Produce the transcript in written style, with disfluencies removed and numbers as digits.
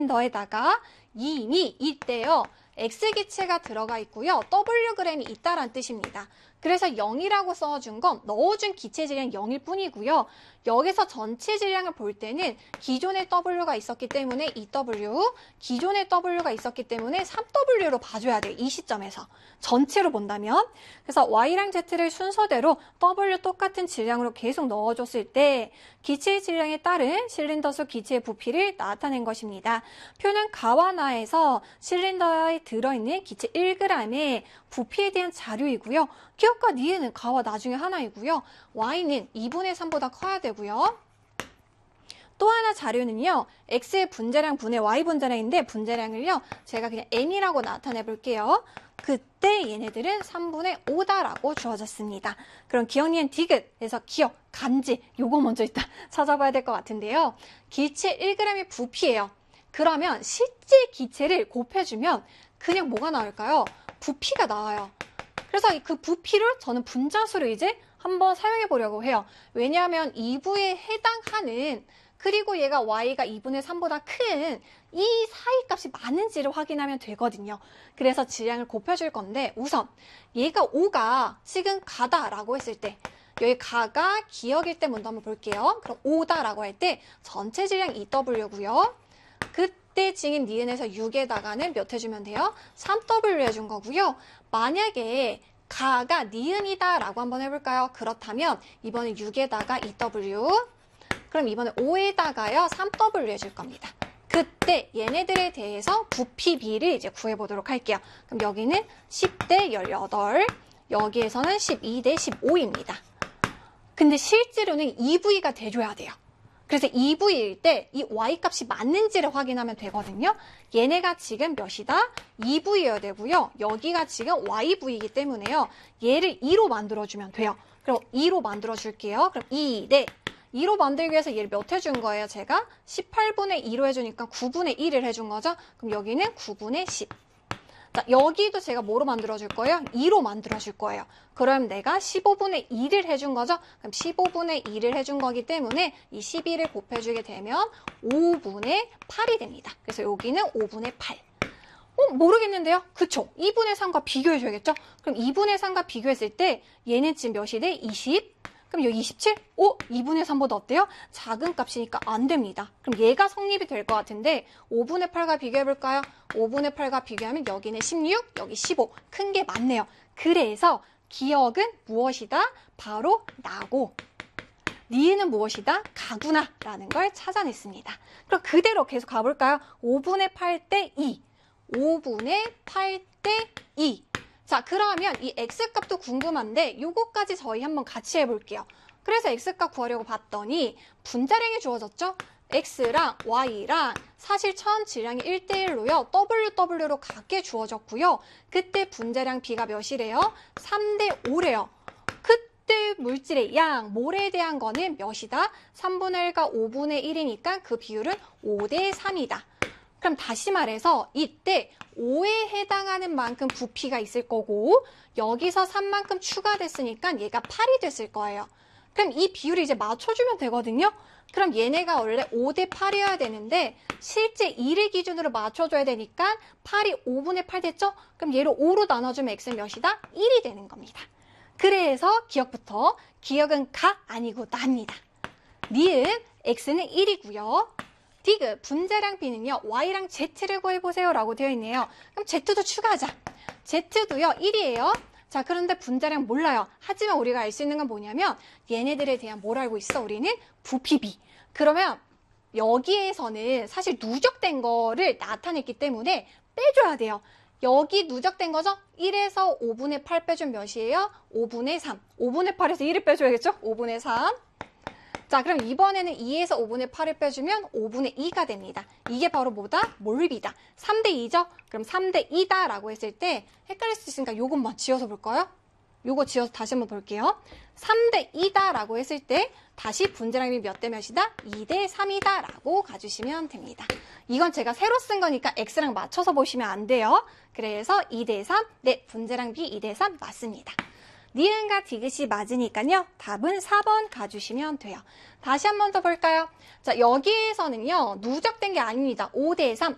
실린더에다가 이미 이때요. X기체가 들어가 있고요. Wg이 있다란 뜻입니다. 그래서 0이라고 써준 건 넣어준 기체 질량 0일 뿐이고요. 여기서 전체 질량을 볼 때는 기존에 W가 있었기 때문에 2W, 기존에 W가 있었기 때문에 3W로 봐줘야 돼요. 이 시점에서. 전체로 본다면. 그래서 Y랑 Z를 순서대로 W 똑같은 질량으로 계속 넣어줬을 때 기체의 질량에 따른 실린더 속 기체의 부피를 나타낸 것입니다. 표는 가와 나에서 실린더에 들어있는 기체 1g의 부피에 대한 자료이고요. 기억과 니은은 가와 나중에 하나이고요. Y는 2분의 3보다 커야 되고요. 또 하나 자료는요. X의 분자량 분의 Y 분자량인데 분자량을요. 제가 그냥 N이라고 나타내 볼게요. 그때 얘네들은 3분의 5다라고 주어졌습니다. 그럼 기억, 니은, 디귿에서 기억, 간지 요거 먼저 일단 찾아봐야 될 것 같은데요. 기체 1g의 부피예요. 그러면 실제 기체를 곱해주면 그냥 뭐가 나올까요? 부피가 나와요. 그래서 그 부피를 저는 분자수로 이제 한번 사용해 보려고 해요. 왜냐하면 2부에 해당하는 그리고 얘가 y가 2분의 3보다 큰 이 사이 값이 많은지를 확인하면 되거든요. 그래서 질량을 곱해줄 건데 우선 얘가 5가 지금 가다라고 했을 때 여기 가가 기억일 때 먼저 한번 볼게요. 그럼 5다라고 할 때 전체 질량 2W고요. 그때 징인 니은에서 6에다가는 몇 해주면 돼요? 3W 해준 거고요. 만약에 가가 니은이다 라고 한번 해볼까요? 그렇다면 이번에 6에다가 2W, 그럼 이번에 5에다가요 3W 해줄 겁니다. 그때 얘네들에 대해서 부피비를 이제 구해보도록 할게요. 그럼 여기는 10대 18, 여기에서는 12대 15입니다. 근데 실제로는 2V가 돼줘야 돼요. 그래서 2V일 때 이 Y값이 맞는지를 확인하면 되거든요. 얘네가 지금 몇이다? 2V여야 되고요. 여기가 지금 YV이기 때문에요. 얘를 2로 만들어주면 돼요. 그럼 2로 만들어줄게요. 그럼 2대 2로 만들기 위해서 얘를 몇 해준 거예요? 제가 18분의 2로 해주니까 9분의 1을 해준 거죠. 그럼 여기는 9분의 10. 자, 여기도 제가 뭐로 만들어줄 거예요? 2로 만들어줄 거예요. 그럼 내가 15분의 2를 해준 거죠? 그럼 15분의 2를 해준 거기 때문에 이 12를 곱해주게 되면 5분의 8이 됩니다. 그래서 여기는 5분의 8. 모르겠는데요? 그쵸? 2분의 3과 비교해줘야겠죠? 그럼 2분의 3과 비교했을 때 얘는 지금 몇이 돼? 20. 그럼 여기 27? 2분의 3보다 어때요? 작은 값이니까 안 됩니다. 그럼 얘가 성립이 될 것 같은데 5분의 8과 비교해볼까요? 5분의 8과 비교하면 여기는 16, 여기 15. 큰 게 많네요. 그래서 기억은 무엇이다? 바로 나고 니은은 무엇이다? 가구나 라는 걸 찾아냈습니다. 그럼 그대로 계속 가볼까요? 5분의 8 대 2. 5분의 8 대 2. 자, 그러면 이 X값도 궁금한데 요거까지 저희 한번 같이 해볼게요. 그래서 X값 구하려고 봤더니 분자량이 주어졌죠? X랑 Y랑 사실 처음 질량이 1대1로요. WW로 같게 주어졌고요. 그때 분자량 B가 몇이래요? 3대 5래요. 그때 물질의 양, 몰에 대한 거는 몇이다? 3분의 1과 5분의 1이니까 그 비율은 5대 3이다. 그럼 다시 말해서 이때 5에 해당하는 만큼 부피가 있을 거고 여기서 3만큼 추가됐으니까 얘가 8이 됐을 거예요. 그럼 이 비율을 이제 맞춰주면 되거든요. 그럼 얘네가 원래 5대 8이어야 되는데 실제 2를 기준으로 맞춰줘야 되니까 8이 5분의 8 됐죠? 그럼 얘를 5로 나눠주면 x는 몇이다? 1이 되는 겁니다. 그래서 기억부터 기억은 가 아니고 나입니다. 니은 x는 1이고요. 디귿 분자량 B는요. Y랑 Z를 구해보세요 라고 되어 있네요. 그럼 Z도 추가하자. Z도요 1이에요. 자, 그런데 분자량 몰라요. 하지만 우리가 알 수 있는 건 뭐냐면 얘네들에 대한 뭘 알고 있어? 우리는 부피 B. 그러면 여기에서는 사실 누적된 거를 나타냈기 때문에 빼줘야 돼요. 여기 누적된 거죠? 1에서 5분의 8 빼주면 몇이에요? 5분의 3. 5분의 8에서 1을 빼줘야겠죠? 5분의 3. 자, 그럼 이번에는 2에서 5분의 8을 빼주면 5분의 2가 됩니다. 이게 바로 뭐다? 몰비다. 3대 2죠? 그럼 3대 2다 라고 했을 때 헷갈릴 수 있으니까 요것만 지어서 볼까요? 요거 지어서 다시 한번 볼게요. 3대 2다 라고 했을 때 다시 분자량이 몇 대 몇이다? 2대 3이다 라고 가주시면 됩니다. 이건 제가 새로 쓴 거니까 X랑 맞춰서 보시면 안 돼요. 그래서 2대 3, 네, 분자량 B 2대 3 맞습니다. 니은과 디귿이 맞으니까요. 답은 4번 가주시면 돼요. 다시 한 번 더 볼까요? 자, 여기에서는요. 누적된 게 아닙니다. 5대 3,